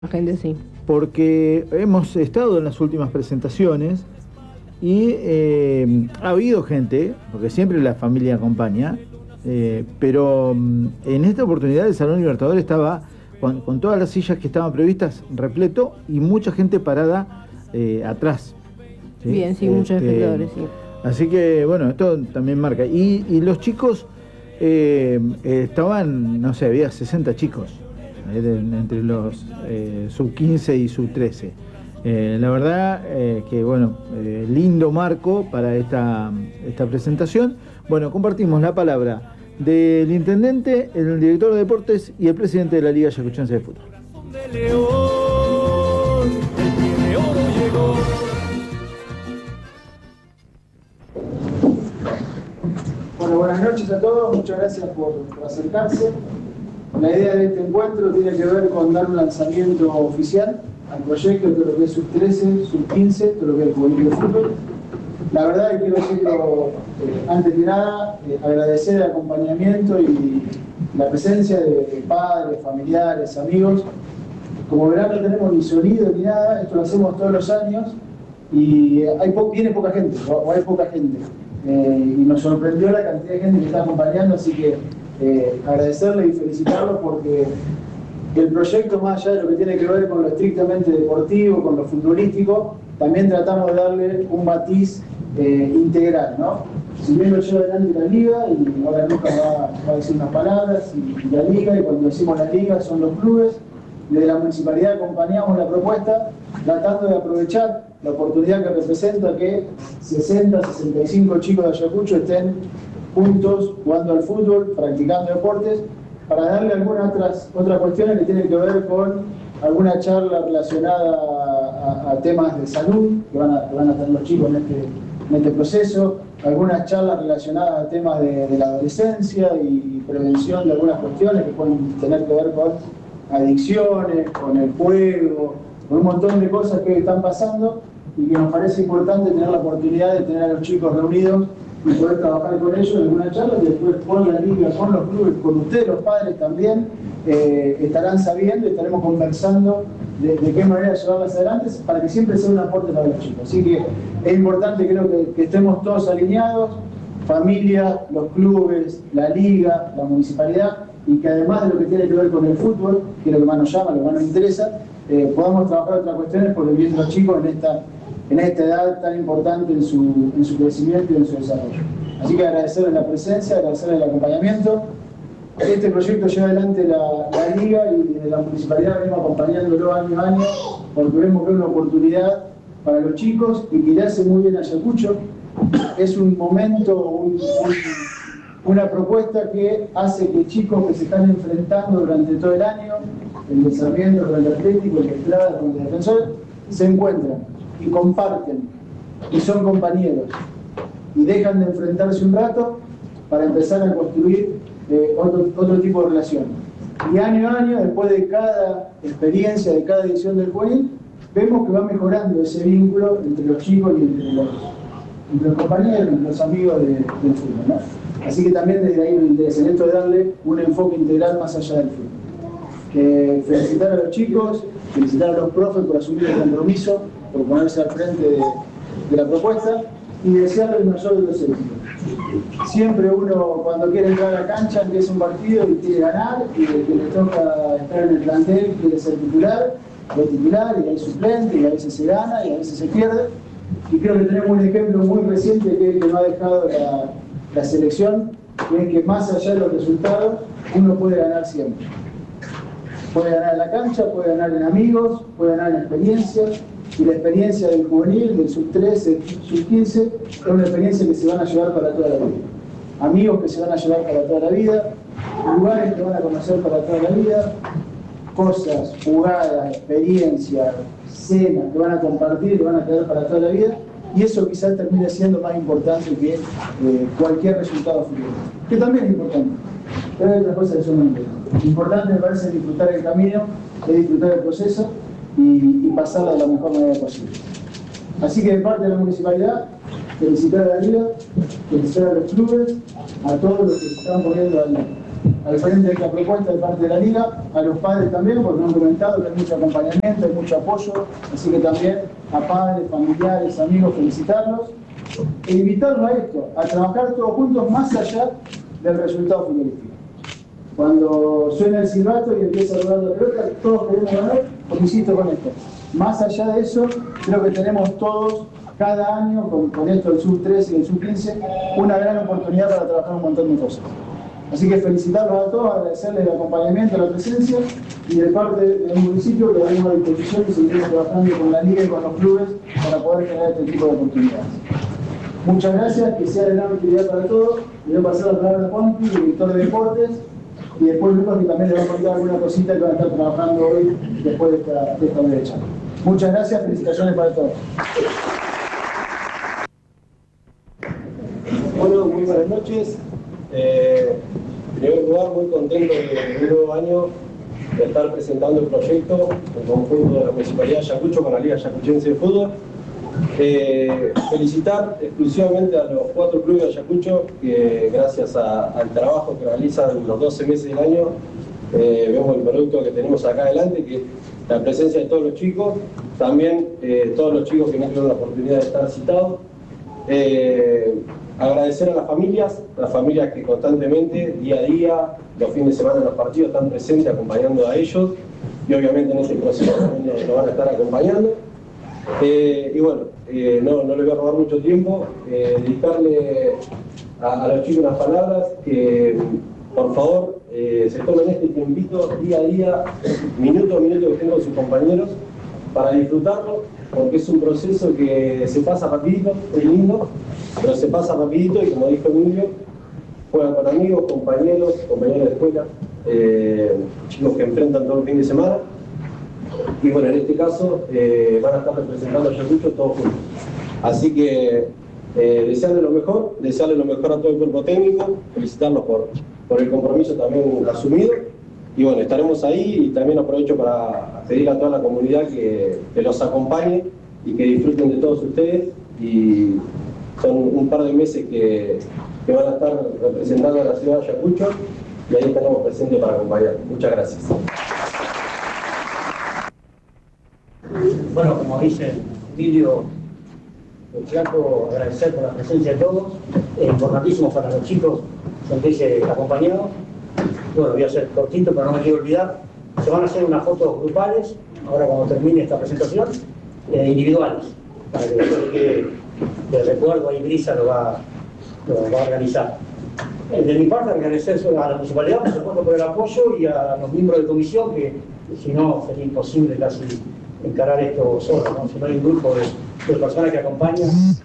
La gente sí. Porque hemos estado en las últimas presentaciones y ha habido gente, porque siempre la familia acompaña, pero en esta oportunidad el Salón Libertador estaba con todas las sillas que estaban previstas repleto y mucha gente parada atrás. ¿Sí? Bien, sí, muchos espectadores, sí. Así que bueno, esto también marca. Y los chicos estaban, no sé, había 60 chicos entre los sub 15 y sub 13. La verdad que bueno, lindo marco para esta presentación. Bueno, compartimos la palabra del intendente, el director de deportes y el presidente de la Liga Ayacuchense de Fútbol. Bueno, buenas noches a todos, muchas gracias por acercarse. La idea de este encuentro tiene que ver con dar un lanzamiento oficial al proyecto, todo lo que es sub-13, sub-15, todo lo que es el juvenil de fútbol. La verdad es que quiero decirlo, antes que nada, agradecer el acompañamiento y la presencia de padres, familiares, amigos. Como verán, no tenemos ni sonido ni nada, esto lo hacemos todos los años y viene poca gente, o hay poca gente. Y nos sorprendió la cantidad de gente que está acompañando, así que agradecerle y felicitarlo porque el proyecto, más allá de lo que tiene que ver con lo estrictamente deportivo, con lo futbolístico, también tratamos de darle un matiz integral, ¿no? Si bien lo lleva adelante la liga, y ahora Lucas va a decir unas palabras, y la liga, y cuando decimos la liga son los clubes, desde la municipalidad acompañamos la propuesta tratando de aprovechar la oportunidad que representa que 60, 65 chicos de Ayacucho estén juntos jugando al fútbol, practicando deportes, para darle algunas otras cuestiones que tienen que ver con alguna charla relacionada a temas de salud que van a tener los chicos en este proceso, algunas charlas relacionadas a temas de la adolescencia y prevención de algunas cuestiones que pueden tener que ver con adicciones, con el juego, con un montón de cosas que están pasando y que nos parece importante tener la oportunidad de tener a los chicos reunidos y poder trabajar con ellos en alguna charla que después con la liga, con los clubes, con ustedes los padres también estarán sabiendo y estaremos conversando de qué manera llevarlas adelante para que siempre sea un aporte para los chicos. Así que es importante, creo que estemos todos alineados, familia, los clubes, la liga, la municipalidad, y que además de lo que tiene que ver con el fútbol, que es lo que más nos llama, lo que más nos interesa, podamos trabajar otras cuestiones por el bien de los chicos en esta edad tan importante en su crecimiento y en su desarrollo. Así que agradecerles la presencia, agradecerles el acompañamiento. Este proyecto lleva adelante la liga y desde la municipalidad venimos acompañándolo año a año porque vemos que es una oportunidad para los chicos y que le hace muy bien a Ayacucho. Es un momento, una propuesta que hace que chicos que se están enfrentando durante todo el año, el de Sarmiento, el Atlético, el de Estrada, el de Defensor, se encuentran y comparten y son compañeros y dejan de enfrentarse un rato para empezar a construir otro tipo de relación. Y año a año, después de cada experiencia, de cada edición del juvenil, vemos que va mejorando ese vínculo entre los chicos y entre los compañeros, entre los amigos del fútbol, ¿no? Así que también desde ahí el interés en esto de darle un enfoque integral más allá del fútbol. Felicitar a los chicos, felicitar a los profes por asumir el compromiso, por ponerse al frente de la propuesta y desearles el mayor de los éxitos. Siempre uno cuando quiere entrar a la cancha empieza un partido y quiere ganar y el que le toca estar en el plantel quiere ser titular, es titular y hay suplente y a veces se gana y a veces se pierde. Y creo que tenemos un ejemplo muy reciente que nos ha dejado la selección, que es que más allá de los resultados uno puede ganar siempre. Puede ganar en la cancha, puede ganar en amigos, puede ganar en experiencias. Y la experiencia del juvenil, del sub-13, sub-15, es una experiencia que se van a llevar para toda la vida. Amigos que se van a llevar para toda la vida, lugares que van a conocer para toda la vida, cosas, jugadas, experiencias, cenas que van a compartir, que van a quedar para toda la vida. Y eso quizás termine siendo más importante que cualquier resultado futbolístico, que también es importante. Pero hay otras cosas que son muy importantes. Importante me parece es disfrutar el camino, es disfrutar el proceso y pasarla de la mejor manera posible. Así que de parte de la municipalidad, felicitar a la liga, felicitar a los clubes, a todos los que se están poniendo al frente de esta propuesta de parte de la Liga, a los padres también, porque nos han comentado que hay mucho acompañamiento, hay mucho apoyo, así que también a padres, familiares, amigos, felicitarlos e invitarlos a esto, a trabajar todos juntos más allá del resultado futbolístico. Cuando suena el silbato y empieza a rodar la pelota, todos queremos ganar, porque insisto con esto, más allá de eso, creo que tenemos todos, cada año, con esto del sub-13 y del sub-15, una gran oportunidad para trabajar un montón de cosas. Así que felicitarlos a todos, agradecerles el acompañamiento, la presencia, y de parte del municipio que tenemos a disposición y seguiremos trabajando con la Liga y con los clubes para poder generar este tipo de oportunidades. Muchas gracias, que sea de gran utilidad para todos. Le voy a pasar la palabra a Ponti, director de deportes, y después Lucas, que también le va a contar alguna cosita que van a estar trabajando hoy después de esta brecha. Muchas gracias, felicitaciones para todos. Bueno, muy buenas noches. En primer lugar, muy contento de un nuevo año de estar presentando el proyecto en conjunto de la Municipalidad de Ayacucho con la Liga Ayacuchense de Fútbol. Felicitar exclusivamente a los 4 clubes de Ayacucho que gracias al trabajo que realizan los 12 meses del año vemos el producto que tenemos acá adelante, que es la presencia de todos los chicos, también todos los chicos que no tuvieron la oportunidad de estar citados. Agradecer a las familias que constantemente, día a día, los fines de semana en los partidos están presentes acompañando a ellos, y obviamente en este proceso también nos van a estar acompañando. Y bueno, no les voy a robar mucho tiempo, dedicarle a los chicos unas palabras que por favor se tomen este tiempito día a día, minuto a minuto que tengo con sus compañeros para disfrutarlo, porque es un proceso que se pasa rapidito, es lindo, pero se pasa rapidito y como dijo Emilio, juegan con amigos, compañeros de escuela, chicos que enfrentan todo el fin de semana. Y bueno, en este caso van a estar representando a Ayacucho todos juntos. Así que desearle lo mejor a todo el cuerpo técnico, felicitarlos por el compromiso también asumido. Y bueno, estaremos ahí, y también aprovecho para pedir a toda la comunidad que los acompañe y que disfruten de todos ustedes. Y son un par de meses que van a estar representando a la ciudad de Ayacucho, y ahí estaremos presentes para acompañar. Muchas gracias. Bueno, como dice Emilio, trato de agradecer por la presencia de todos, importantísimo para los chicos sentirse acompañados. Bueno, voy a ser cortito, pero no me quiero olvidar. Se van a hacer unas fotos grupales, ahora cuando termine esta presentación, individuales, para que de recuerdo ahí Brisa lo va a organizar. De mi parte, agradecer a la municipalidad, por supuesto, por el apoyo, y a los miembros de comisión, que si no sería imposible casi encarar esto solo, ¿no? Si no hay un grupo de personas que acompañan,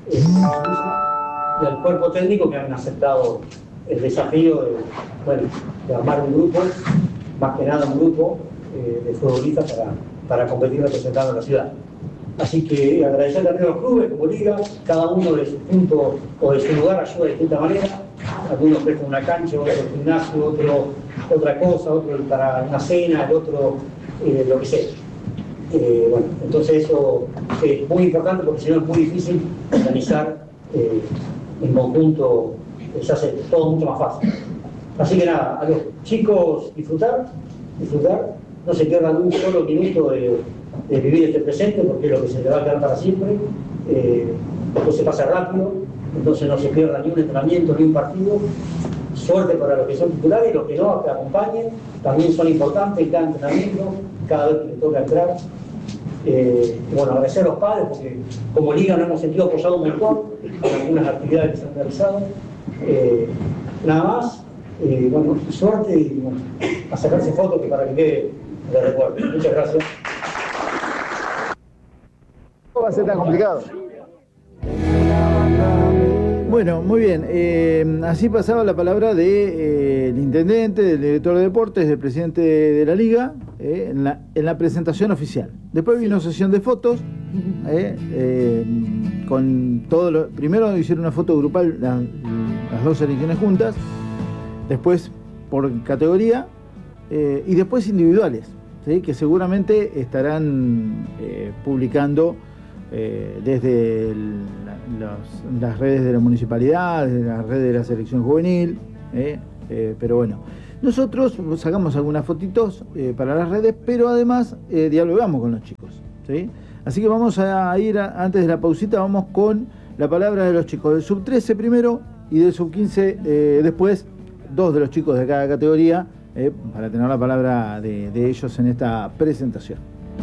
del cuerpo técnico, que han aceptado el desafío de armar un grupo, más que nada un grupo de futbolistas para competir representando a la ciudad. Así que agradecer también a los clubes como Liga, cada uno de su punto o de su lugar ayuda de distinta manera. Algunos prestan una cancha, otro gimnasio, otro otra cosa, otro para una cena, el otro lo que sea. Bueno, entonces eso es muy importante, porque si no es muy difícil organizar en conjunto, se hace todo mucho más fácil. Así que nada, a los chicos disfrutar, no se pierdan un solo minuto de vivir este presente, porque es lo que se le va a quedar para siempre. Esto se pasa rápido, entonces no se pierda ni un entrenamiento ni un partido. Suerte para los que son titulares, y los que no, que acompañen, también son importantes cada entrenamiento, cada vez que les toca entrar. Bueno, agradecer a los padres, porque como Liga nos hemos sentido apoyados un montón con algunas actividades que se han realizado. Nada más, bueno, suerte, y bueno, a sacarse fotos que para que quede de recuerdo. Muchas gracias. No va a ser tan complicado. Bueno, muy bien. Así pasaba la palabra del intendente, del director de deportes, del presidente de la liga, en la presentación oficial. Después vino sesión de fotos, con todo primero hicieron una foto grupal, las dos selecciones juntas, después por categoría, y después individuales, ¿sí? Que seguramente estarán publicando desde las redes de la municipalidad, desde las redes de la selección juvenil, pero bueno, Nosotros sacamos algunas fotitos para las redes, pero además dialogamos con los chicos, ¿sí? Así que vamos a ir, antes de la pausita, vamos con la palabra de los chicos del sub-13 primero y del sub-15 después, 2 de los chicos de cada categoría, para tener la palabra de ellos en esta presentación.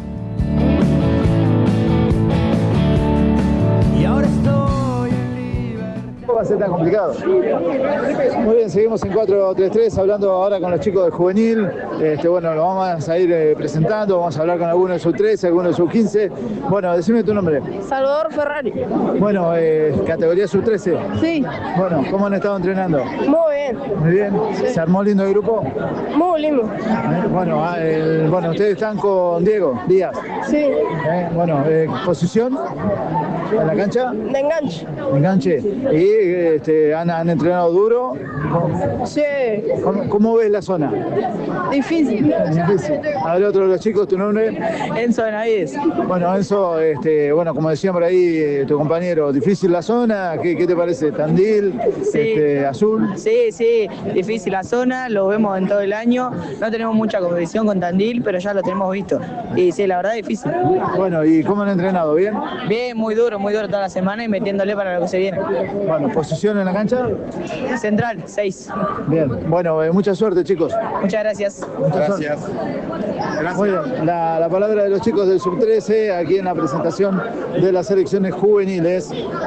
Y ahora estoy en libertad. ¿Cómo va a ser tan complicado? Muy bien, seguimos en 433 hablando ahora con los chicos del juvenil. Bueno, lo vamos a ir presentando, vamos a hablar con algunos de sub-13, algunos de sub-15. Bueno, decime tu nombre. Salvador Ferrari. Bueno, categoría sub-13. Sí, Bueno, ¿cómo han estado entrenando? muy bien, Muy bien. ¿Se armó lindo el grupo? muy lindo. Bueno, ustedes están con Diego Díaz. Sí, Bueno, posición en la cancha, de enganche. enganche. Y han entrenado duro. Sí, ¿Cómo ves la zona? difícil. Difícil. A ver, otro de los chicos, tu nombre. Enzo Benavides. Bueno, Enzo, bueno, como decía por ahí tu compañero, difícil la zona. ¿Qué te parece? ¿Tandil? Sí. ¿Azul? Sí, difícil la zona, lo vemos en todo el año. No tenemos mucha competición con Tandil, pero ya lo tenemos visto. Y sí, la verdad, difícil. Bueno, ¿y cómo han entrenado? ¿Bien? Bien, muy duro toda la semana y metiéndole para lo que se viene. Bueno, ¿posición en la cancha? Central, 6. Bien. Bueno, mucha suerte, chicos. Muchas gracias. Gracias. Muy bien, la palabra de los chicos del sub-13 aquí en la presentación de las selecciones juveniles.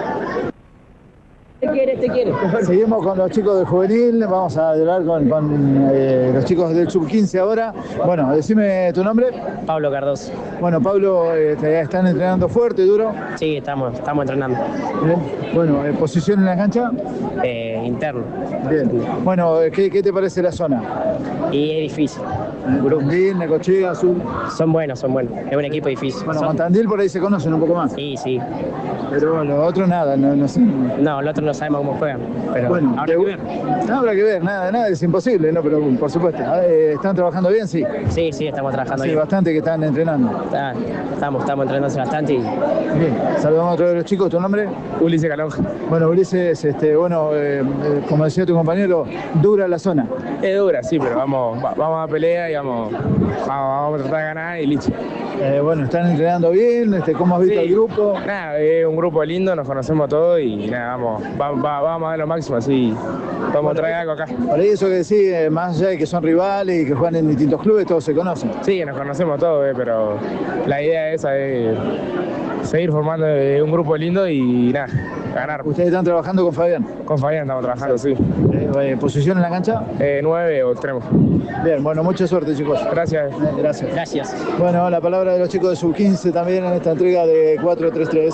Te quiere. Seguimos con los chicos del juvenil, vamos a hablar con los chicos del sub-15 ahora. Bueno, decime tu nombre. Pablo Cardoso. Bueno, Pablo, ¿están entrenando fuerte, duro? Sí, estamos entrenando. Bien. Bueno, ¿posición en la cancha? Interno. Bien. Bueno, ¿qué te parece la zona? Y es difícil. Brundín, Necochea, Azul. Son buenos. Es un equipo difícil. Bueno, con Tandil por ahí se conocen un poco más. Sí. Pero los otros nada, no sé. No, los otros no sabemos cómo juegan. Pero Bueno, habrá que ver. No habrá que ver, nada es imposible, ¿no? Pero por supuesto. ¿Están trabajando bien? Sí. Sí, estamos trabajando Sí, bien. bastante que están entrenando. Estamos entrenando bastante y... Bien, saludamos a otro de los chicos, ¿tu nombre? Ulises Calonja. Bueno, Ulises, como decía tu compañero, dura la zona. Es dura, sí, pero vamos a pelea y vamos a tratar de ganar y listo. Bueno, están entrenando bien, ¿cómo has visto el grupo? Nada, es un grupo lindo, nos conocemos todos y nada, vamos a ver lo máximo, así vamos a traer algo acá. Por ahí eso que decís, más allá de que son rivales y que juegan en distintos clubes, todos se conocen. Sí, nos conocemos todos, pero la idea esa es seguir formando un grupo lindo y nada, ganar. ¿Ustedes están trabajando con Fabián? Con Fabián estamos trabajando, sí. ¿Posición en la cancha? 9 o extremo. Bien, bueno, mucha suerte, chicos. Gracias. Gracias. Bueno, la palabra de los chicos de sub-15 también en esta entrega de 433.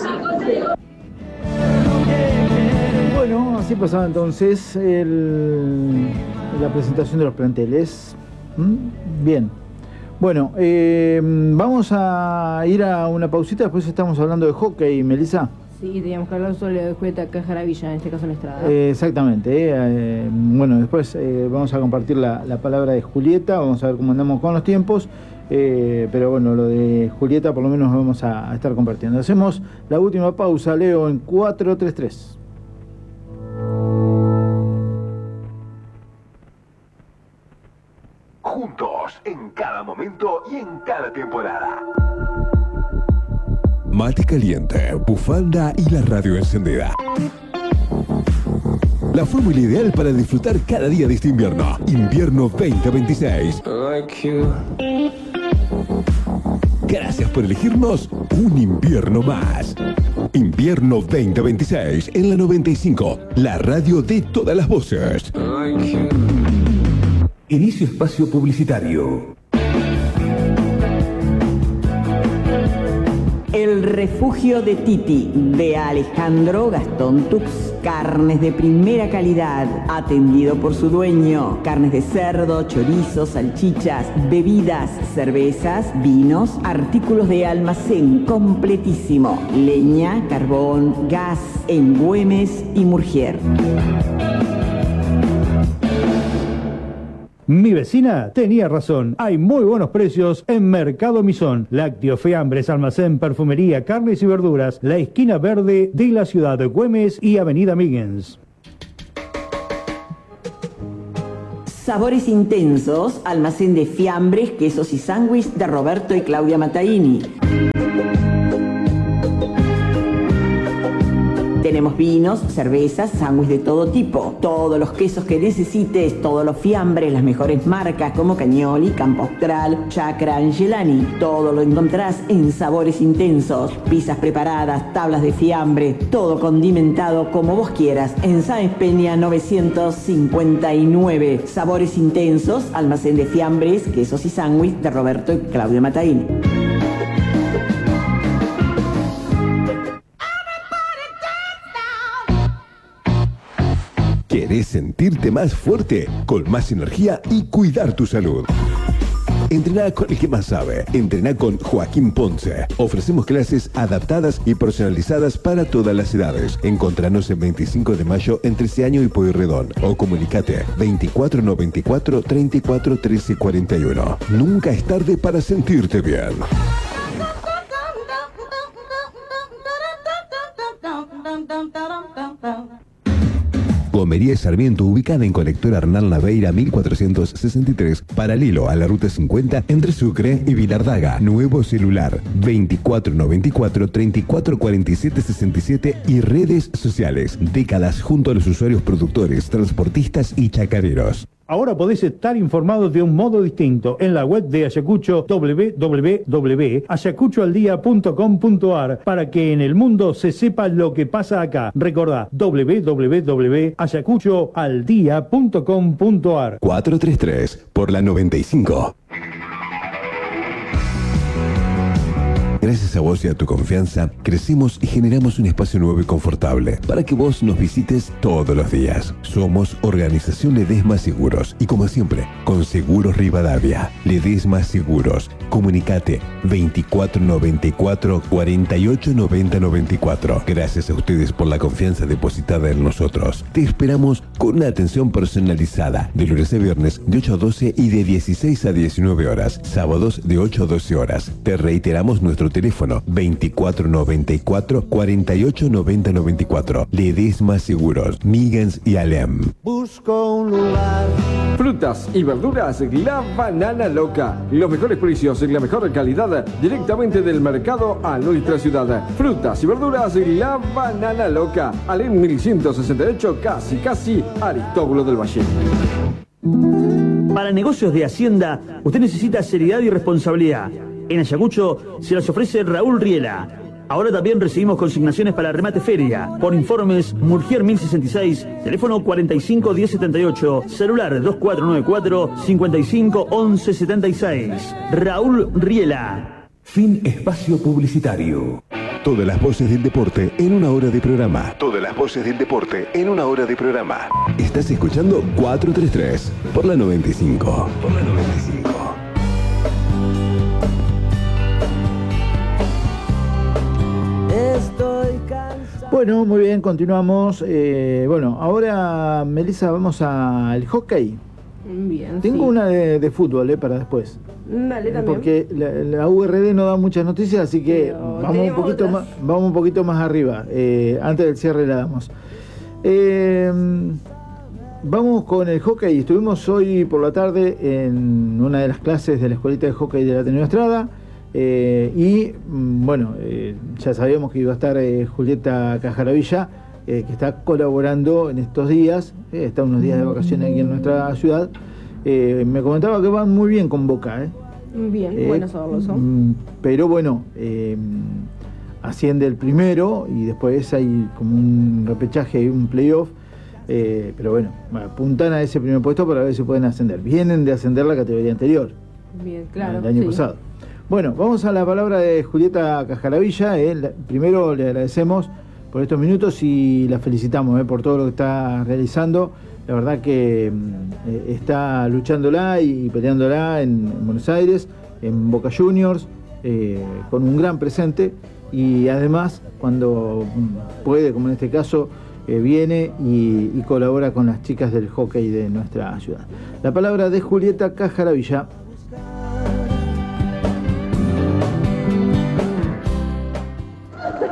Bueno, así pasaba entonces la presentación de los planteles. Bien. Bueno, vamos a ir a una pausita, después estamos hablando de hockey, Melissa. Sí, teníamos que hablar sobre de Jueta Cajaravilla, en este caso en Estrada. Exactamente. Bueno, después vamos a compartir la palabra de Julieta, vamos a ver cómo andamos con los tiempos, pero bueno, lo de Julieta por lo menos vamos a estar compartiendo. Hacemos la última pausa, Leo, en 433. Juntos, en cada momento y en cada temporada. Mate caliente, bufanda y la radio encendida. La fórmula ideal para disfrutar cada día de este invierno. Invierno 2026. Gracias por elegirnos un invierno más. Invierno 2026 en la 95, la radio de todas las voces. Inicio espacio publicitario. El refugio de Titi, de Alejandro Gastón Tux. Carnes de primera calidad, atendido por su dueño. Carnes de cerdo, chorizos, salchichas, bebidas, cervezas, vinos, artículos de almacén completísimo. Leña, carbón, gas, en Güemes y Murgier. Mi vecina tenía razón. Hay muy buenos precios en Mercado Misón. Lácteos, fiambres, almacén, perfumería, carnes y verduras. La esquina verde de la ciudad de Güemes y Avenida Miggins. Sabores Intensos, almacén de fiambres, quesos y sándwich de Roberto y Claudia Mataini. Tenemos vinos, cervezas, sándwich de todo tipo, todos los quesos que necesites, todos los fiambres, las mejores marcas como Cagnoli, Campo Austral, Chacra, Angelani. Todo lo encontrarás en Sabores Intensos. Pizzas preparadas, tablas de fiambre, todo condimentado como vos quieras. En Sáenz Peña 959. Sabores Intensos, almacén de fiambres, quesos y sándwich de Roberto y Claudia Mataini. ¿Querés sentirte más fuerte, con más energía y cuidar tu salud? Entrená con el que más sabe. Entrená con Joaquín Ponce. Ofrecemos clases adaptadas y personalizadas para todas las edades. Encontranos en 25 de mayo en Treceaño y Pueyrredón. O comunicate 2494 34 13 41. Nunca es tarde para sentirte bien. Gomería Sarmiento, ubicada en Colector Arnal Naveira 1463, paralelo a la Ruta 50 entre Sucre y Vilardaga. Nuevo celular 2494 3447 67 y redes sociales. Décadas junto a los usuarios productores, transportistas y chacareros. Ahora podés estar informado de un modo distinto en la web de Ayacucho, www.ayacuchoaldía.com.ar, para que en el mundo se sepa lo que pasa acá. Recordá, www.ayacuchoaldía.com.ar. 433 por la 95. Gracias a vos y a tu confianza, crecimos y generamos un espacio nuevo y confortable para que vos nos visites todos los días. Somos Organización Ledesma Seguros y, como siempre, con Seguros Rivadavia. Ledesma Seguros. Comunicate 2494 48 90 94. Gracias a ustedes por la confianza depositada en nosotros. Te esperamos con una atención personalizada de lunes a viernes de 8 a 12 y de 16 a 19 horas. Sábados de 8 a 12 horas. Te reiteramos nuestro teléfono 2494 48 90 94. Ledesma Seguros, Miggins y Alem. Busco un lugar. Frutas y verduras La Banana Loca. Los mejores precios y la mejor calidad directamente del mercado a nuestra ciudad. Frutas y verduras La Banana Loca. Alem 1168, casi Aristóbulo del Valle. Para negocios de Hacienda, usted necesita seriedad y responsabilidad. En Ayacucho se las ofrece Raúl Riela. Ahora también recibimos consignaciones para remate feria. Por informes, Murgier 1066, teléfono 45 1078, celular 2494 55 11 76. Raúl Riela. Fin espacio publicitario. Todas las voces del deporte en una hora de programa. Todas las voces del deporte en una hora de programa. Estás escuchando 433 por la 95. Por la 95. Bueno, muy bien, continuamos. Bueno, ahora, Melissa, vamos al hockey. Bien, Tengo una de fútbol para después. Dale, también. Porque la URD no da muchas noticias, así que vamos un poquito más arriba. Antes del cierre la damos. Vamos con el hockey. Estuvimos hoy por la tarde en una de las clases de la escuelita de hockey de la Ateneo Estrada. Ya sabíamos que iba a estar Julieta Cajaravilla, que está colaborando en estos días, está unos días de vacaciones aquí en nuestra ciudad. Me comentaba que van muy bien con Boca. Bien, buenos son. Pero bueno, asciende el primero y después hay como un repechaje y un playoff. Pero bueno, apuntan a ese primer puesto para ver si pueden ascender. Vienen de ascender la categoría anterior. Bien, claro. El año pasado. Bueno, vamos a la palabra de Julieta Cajaravilla. Primero le agradecemos por estos minutos y la felicitamos por todo lo que está realizando. La verdad que está luchándola y peleándola en Buenos Aires, en Boca Juniors, con un gran presente, y además cuando puede, como en este caso, viene y colabora con las chicas del hockey de nuestra ciudad. La palabra de Julieta Cajaravilla.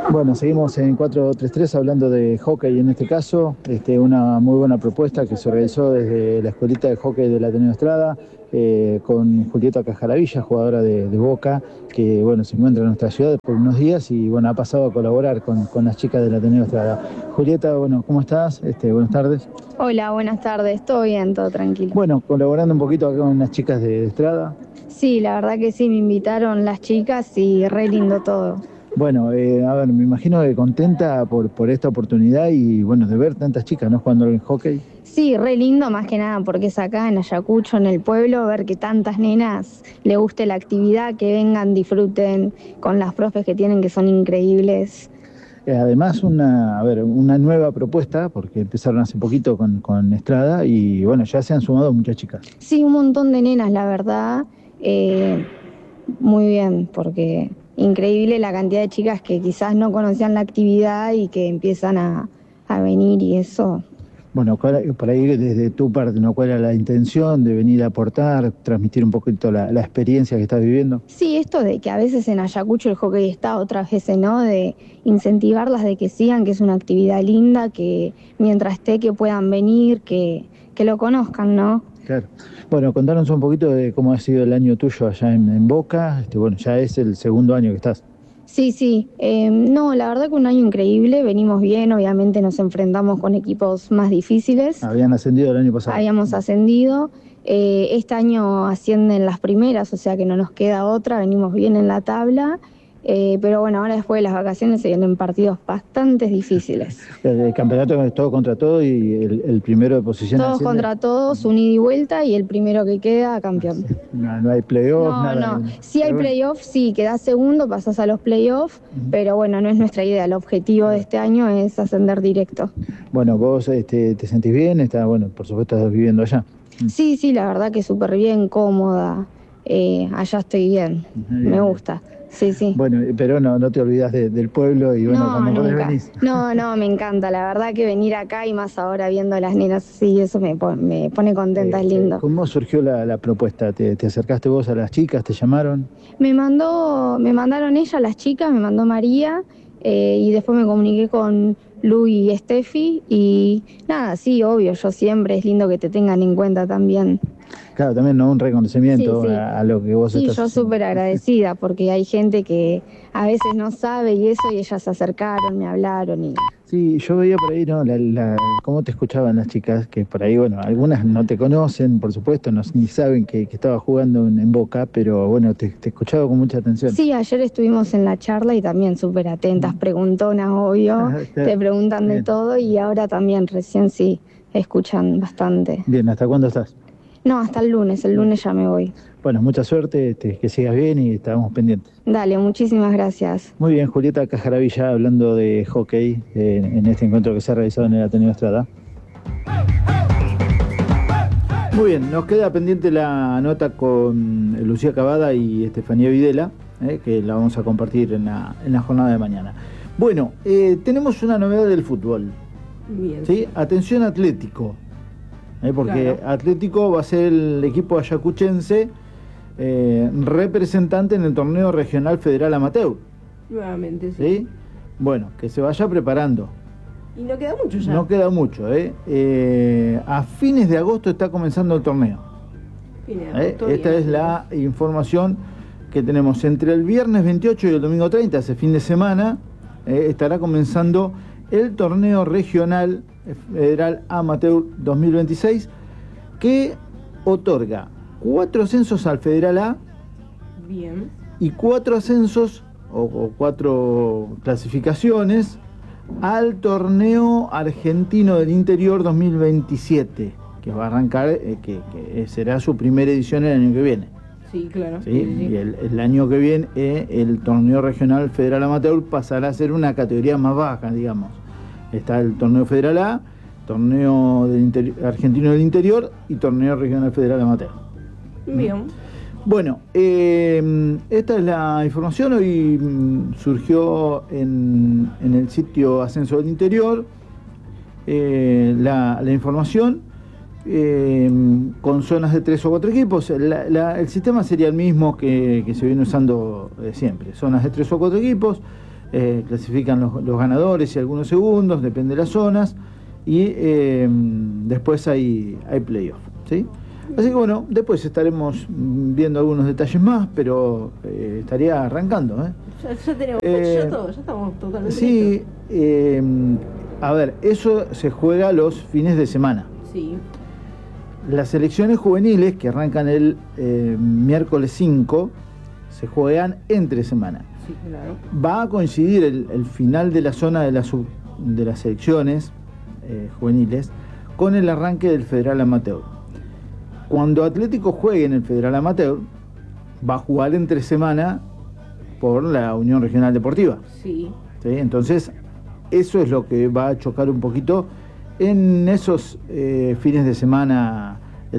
Bueno, seguimos en 433 hablando de hockey en este caso, una muy buena propuesta que se realizó desde la escuelita de hockey de la Ateneo Estrada, con Julieta Cajaravilla, jugadora de Boca, que bueno, se encuentra en nuestra ciudad por unos días y bueno, ha pasado a colaborar con las chicas de la Ateneo Estrada. Julieta, bueno, ¿cómo estás? Buenas tardes. Hola, buenas tardes, todo bien, todo tranquilo. Bueno, colaborando un poquito acá con unas chicas de Estrada. Sí, la verdad que sí, me invitaron las chicas y re lindo todo. Bueno, a ver, me imagino que contenta por esta oportunidad y bueno, de ver tantas chicas, ¿no?, jugando al hockey. Sí, re lindo más que nada porque es acá en Ayacucho, en el pueblo, ver que tantas nenas le guste la actividad, que vengan, disfruten con las profes que tienen, que son increíbles. Además, una nueva propuesta, porque empezaron hace poquito con Estrada y bueno, ya se han sumado muchas chicas. Sí, un montón de nenas, la verdad, muy bien, porque increíble la cantidad de chicas que quizás no conocían la actividad y que empiezan a venir y eso. Bueno, por ahí desde tu parte, ¿no?, ¿cuál era la intención de venir a aportar, transmitir un poquito la experiencia que estás viviendo? Sí, esto de que a veces en Ayacucho el hockey está, otras veces no, de incentivarlas de que sigan, que es una actividad linda, que mientras esté que puedan venir, que lo conozcan, ¿no? Claro. Bueno, contanos un poquito de cómo ha sido el año tuyo allá en Boca. Bueno, ya es el segundo año que estás. Sí. No, la verdad que un año increíble, venimos bien, obviamente nos enfrentamos con equipos más difíciles. Habían ascendido el año pasado. Habíamos ascendido, este año ascienden las primeras, o sea que no nos queda otra, venimos bien en la tabla. Pero bueno, ahora después de las vacaciones se vienen partidos bastante difíciles. El campeonato es todo contra todo y el primero de posición. Todos contra todos, un ida y vuelta y el primero que queda campeón. No hay playoff, nada. No. Sí hay playoff, sí, quedás segundo, pasás a los playoffs, pero bueno, no es nuestra idea. El objetivo de este año es ascender directo. Bueno, vos te sentís bien, bueno, por supuesto estás viviendo allá. Sí, la verdad que súper bien, cómoda. Allá estoy bien, me gusta. Sí. Bueno, pero no te olvidas del pueblo y bueno, cuando podés venís. No, me encanta, la verdad que venir acá y más ahora viendo a las nenas así, eso me pone contenta, es lindo. ¿Cómo surgió la propuesta? ¿Te acercaste vos a las chicas? ¿Te llamaron? Me mandaron ellas, las chicas, me mandó María, y después me comuniqué con Lu y Steffi y nada, sí, obvio, yo siempre es lindo que te tengan en cuenta también. Claro, también, ¿no?, un reconocimiento Sí. A lo que vos estás Sí, yo súper agradecida porque hay gente que a veces no sabe y eso, y ellas se acercaron, me hablaron y... Sí, yo veía por ahí, ¿no?, cómo te escuchaban las chicas, que por ahí, bueno, algunas no te conocen, por supuesto, ni saben que estabas jugando en Boca, pero bueno, te escuchaba con mucha atención. Sí, ayer estuvimos en la charla y también súper atentas, preguntonas, obvio, te preguntan de todo y ahora también recién sí, escuchan bastante. Bien, ¿hasta cuándo estás? No, hasta el lunes ya me voy. Bueno, mucha suerte, que sigas bien y estamos pendientes. Dale, muchísimas gracias. Muy bien, Julieta Cajaravilla hablando de hockey en este encuentro que se ha realizado en el Ateneo Estrada. Muy bien, nos queda pendiente la nota con Lucía Cavada y Estefanía Videla, que la vamos a compartir en la jornada de mañana. Bueno, tenemos una novedad del fútbol. Bien. ¿Sí? Atención Atlético. Porque claro, Atlético va a ser el equipo ayacuchense representante en el torneo regional federal amateur. Nuevamente, ¿Sí? Bueno, que se vaya preparando. Y no queda mucho ya. No queda mucho, a fines de agosto está comenzando el torneo. Fines de agosto, Esta es la información que tenemos. Entre el viernes 28 y el domingo 30, ese fin de semana, estará comenzando el torneo regional federal amateur 2026, que otorga 4 ascensos al Federal A. Bien. Y 4 ascensos o 4 clasificaciones al torneo argentino del interior 2027, que va a arrancar, que será su primera edición el año que viene. Sí, claro. ¿Sí? Y el año que viene el torneo regional federal amateur pasará a ser una categoría más baja, digamos. Está el torneo federal A, torneo argentino del interior y torneo regional federal amateur. Bien. Bueno, esta es la información. Hoy surgió en el sitio Ascenso del Interior la información con zonas de 3 o 4 equipos. El sistema sería el mismo que se viene usando siempre. Zonas de 3 o 4 equipos. clasifican los ganadores y algunos segundos, depende de las zonas, y después hay playoff, ¿sí? Así que bueno, después estaremos viendo algunos detalles más, pero estaría arrancando, Ya tenemos fecha, ya estamos totalmente sí, a ver, eso se juega los fines de semana. Sí. Las selecciones juveniles, que arrancan el miércoles 5, se juegan entre semana. Sí, claro. Va a coincidir el final de la zona de las selecciones juveniles con el arranque del Federal Amateur. Cuando Atlético juegue en el Federal Amateur, va a jugar entre semana por la Unión Regional Deportiva. Sí. ¿Sí? Entonces, eso es lo que va a chocar un poquito en esos fines de semana,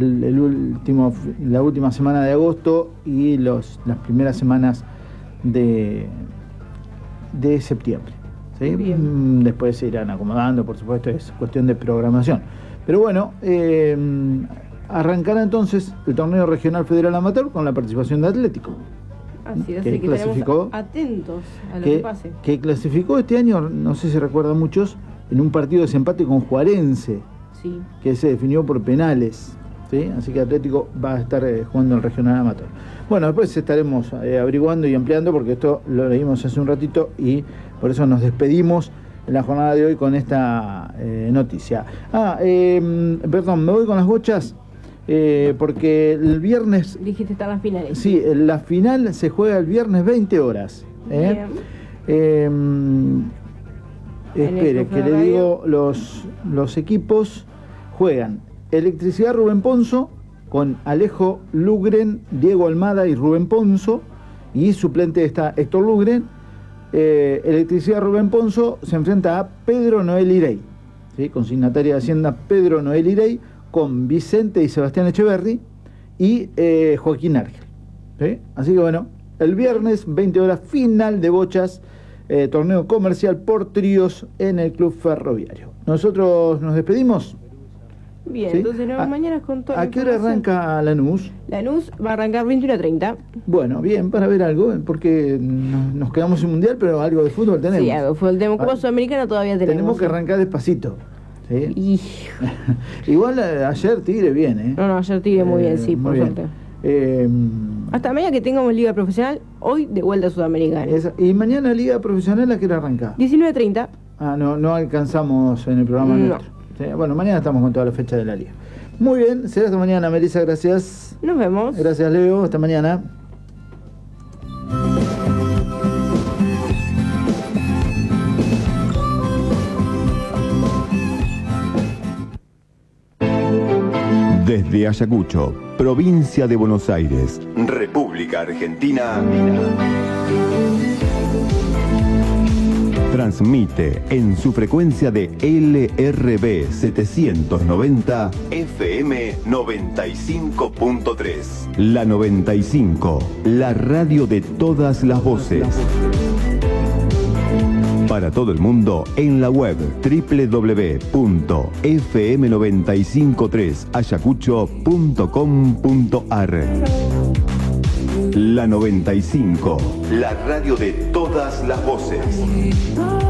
la última semana de agosto y las primeras semanas de septiembre. ¿Sí? Después se irán acomodando, por supuesto, es cuestión de programación. Pero bueno, arrancará entonces el torneo regional federal amateur con la participación de Atlético. Así es, que que clasificó, estaremos atentos a lo que pase. Que clasificó este año, no sé si recuerdan muchos, en un partido de desempate con Juarense, sí, que se definió por penales, ¿sí? Así que Atlético va a estar jugando el regional amateur. Bueno, después estaremos averiguando y ampliando, porque esto lo leímos hace un ratito y por eso nos despedimos en la jornada de hoy con esta noticia. Perdón, me voy con las bochas. Porque el viernes... Dijiste están las finales. Sí, la final se juega el viernes 20 horas. Espere, que le digo los equipos. Juegan Electricidad Rubén Ponzo con Alejo Lugren, Diego Almada y Rubén Ponzo, y suplente está Héctor Lugren. Electricidad Rubén Ponzo se enfrenta a Pedro Noel Irey, ¿sí? Consignataria de Hacienda Pedro Noel Irey, con Vicente y Sebastián Echeverri y Joaquín Argel, ¿sí? Así que bueno, el viernes 20 horas final de bochas, torneo comercial por tríos en el Club Ferroviario. Nosotros nos despedimos. Bien, ¿sí? entonces nos vemos mañana con todo. ¿A qué hora arranca Lanús? Lanús va a arrancar 21:30. Bueno, bien, para ver algo, porque nos quedamos sin mundial, pero algo de fútbol tenemos. Sí, algo de fútbol tenemos. Copa Sudamericana todavía tenemos. Tenemos que arrancar despacito. ¿Sí? Igual ayer Tigre bien, ¿eh? No, ayer Tigre muy bien, sí, por suerte. Hasta mañana que tengamos Liga Profesional, hoy de vuelta a Sudamericana. Y mañana Liga Profesional, ¿a qué hora arranca? 19:30. No alcanzamos en el programa nuestro. ¿Sí? Bueno, mañana estamos con toda la fecha de la Liga. Muy bien, será hasta mañana, Melissa, gracias. Nos vemos. Gracias, Leo, hasta mañana. Desde Ayacucho, provincia de Buenos Aires, República Argentina, transmite en su frecuencia de LRB 790 FM 95.3. La 95, la radio de todas las voces. Para todo el mundo en la web www.fm953ayacucho.com.ar. La 95, la radio de todas las voces.